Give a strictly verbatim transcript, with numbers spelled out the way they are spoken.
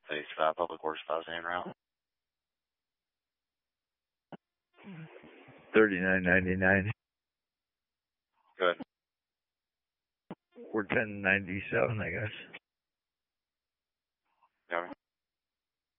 Phase five Public Works Plaza en route. thirty-nine ninety-nine. Good. We're ten ninety-seven, I guess.